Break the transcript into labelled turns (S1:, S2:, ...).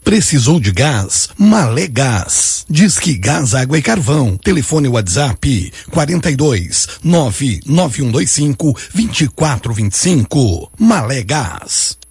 S1: Precisou de gás? Malé Gás. Disque Gás, Água e Carvão. Telefone WhatsApp 42 99125 2425. Malé Gás.